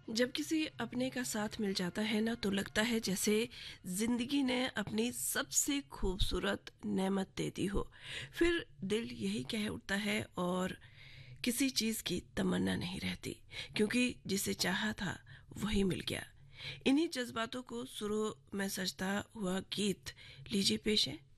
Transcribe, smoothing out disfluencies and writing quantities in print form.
जब किसी अपने का साथ मिल जाता है ना तो लगता है जैसे जिंदगी ने अपनी सबसे खूबसूरत नेमत दे दी हो। फिर दिल यही कह उठता है और किसी चीज की तमन्ना नहीं रहती, क्योंकि जिसे चाहा था वही मिल गया। इन्हीं जज्बातों को सुरों में सजता हुआ गीत लीजिए पेश है